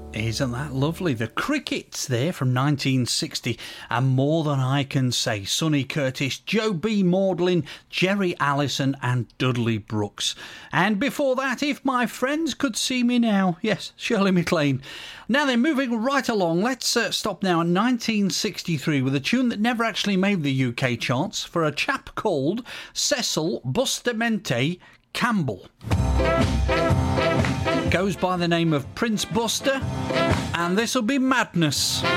Isn't that lovely? The Crickets there from 1960 and More Than I Can Say. Sonny Curtis, Joe B. Maudlin, Jerry Allison and Dudley Brooks. And before that, If My Friends Could See Me Now. Yes, Shirley MacLaine. Now then, moving right along, let's stop now in 1963 with a tune that never actually made the UK charts for a chap called Cecil Bustamante Campbell. Goes by the name of Prince Buster, and this'll be Madness.